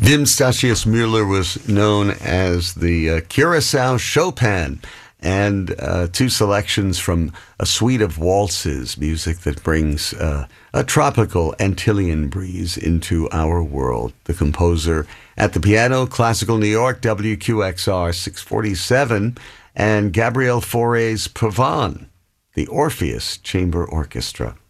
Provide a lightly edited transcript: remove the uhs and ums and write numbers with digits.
Wim Statius Müller was known as the Curacao Chopin, and two selections from a suite of waltzes, music that brings a tropical Antillean breeze into our world. The composer at the piano, Classical New York, WQXR 647, and Gabriel Fauré's Pavane, the Orpheus Chamber Orchestra.